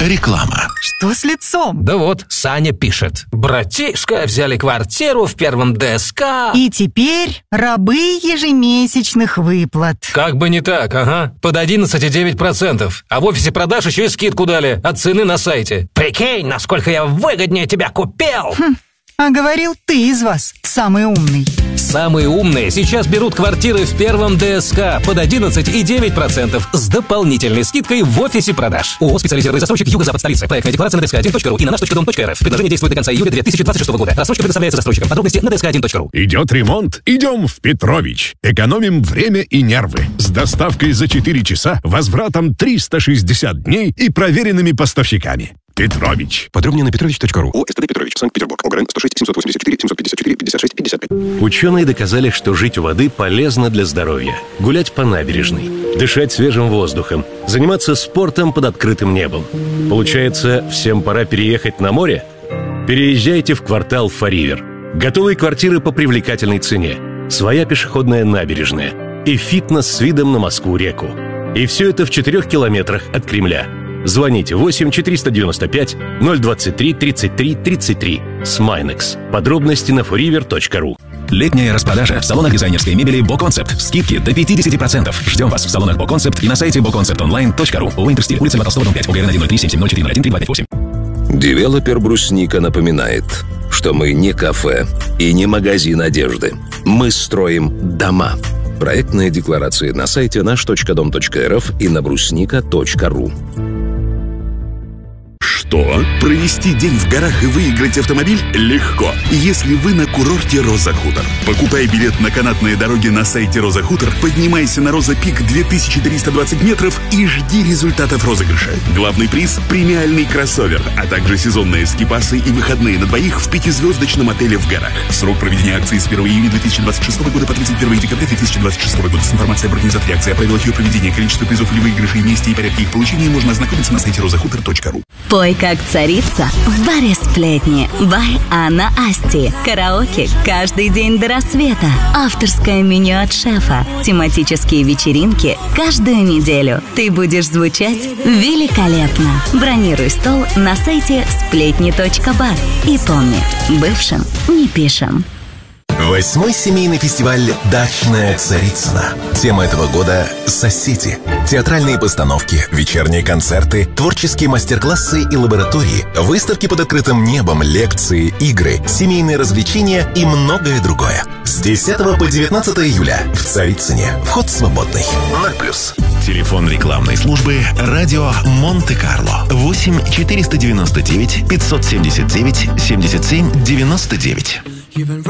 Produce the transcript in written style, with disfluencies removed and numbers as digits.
Реклама. Что с лицом? Да вот, Саня пишет. Братишка, взяли квартиру в первом ДСК. И теперь рабы ежемесячных выплат. Как бы не так, ага. Под 11,9%. А в офисе продаж еще и скидку дали от цены на сайте. Прикинь, насколько я выгоднее тебя купил. А говорил, ты из вас самый умный. Самые умные сейчас берут квартиры в первом ДСК под 11,9% с дополнительной скидкой в офисе продаж. ООО «Специализированный застройщик Юго-Запад столицы». Проектная декларация на dsk1.ru и на nаш.dom.rf. Предложение действует до конца июля 2026 года. Рассрочка предоставляется застройщикам. Подробности на dsk1.ru. Идет ремонт? Идем в Петрович. Экономим время и нервы. С доставкой за 4 часа, возвратом 360 дней и проверенными поставщиками. Петрович. Подробнее на petrovich.ru. ОСТД Петрович, Санкт-Петербург, ОГРН 106 784 754 56 55. Ученые доказали, что жить у воды полезно для здоровья. Гулять по набережной, дышать свежим воздухом, заниматься спортом под открытым небом. Получается, всем пора переехать на море? Переезжайте в квартал Фаривер. Готовые квартиры по привлекательной цене, своя пешеходная набережная и фитнес с видом на Москву-реку. И все это в 4 километрах от Кремля. Звоните 8 495 023 33 33. Sminex. Подробности на forever.ru. Летняя распродажа в салонах дизайнерской мебели BoConcept. Скидки до 50%. Ждем вас в салонах BoConcept и на сайте boconceptonline.ru. ООО «Интерстиль», улица Льва Толстого, дом 5, ОГРН 1037704013258. Девелопер «Брусника» напоминает, что мы не кафе и не магазин одежды. Мы строим дома. Проектная декларация на сайте наш.дом.рф и на брусника.ру. Что? Провести день в горах и выиграть автомобиль? Легко, если вы на курорте «Роза Хутор». Покупай билет на канатные дороги на сайте «Роза Хутор», поднимайся на «Роза Пик» 2320 метров и жди результатов розыгрыша. Главный приз – премиальный кроссовер, а также сезонные скипасы и выходные на двоих в 5-звездочном отеле в горах. Срок проведения акции с 1 июня 2026 года по 31 декабря 2026 года. С информацией об организаторе акции, о правилах ее проведения, количество призов или выигрышей, месте и порядке их получения можно ознакомиться на сайте rozahutор.ru. Пой как царица в баре «Сплетни» by Анна Асти. Караоке каждый день до рассвета. Авторское меню от шефа. Тематические вечеринки каждую неделю. Ты будешь звучать великолепно. Бронируй стол на сайте сплетни.бар. И помни, бывшим не пишем. 8-й семейный фестиваль «Дачная Царицына». Тема этого года – соседи. Театральные постановки, вечерние концерты, творческие мастер-классы и лаборатории, выставки под открытым небом, лекции, игры, семейные развлечения и многое другое. С 10 по 19 июля в Царицыне. Вход свободный. 0+. Телефон рекламной службы «Радио Монте-Карло». 8 499 579 77 99.